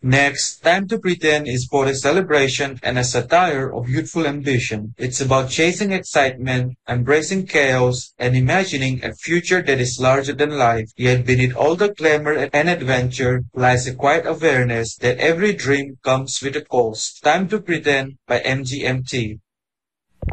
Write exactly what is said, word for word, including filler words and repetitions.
Next, Time to Pretend is both a celebration and a satire of youthful ambition. It's about chasing excitement, embracing chaos, and imagining a future that is larger than life. Yet beneath all the glamour and adventure lies a quiet awareness that every dream comes with a cost. Time to Pretend by M G M T.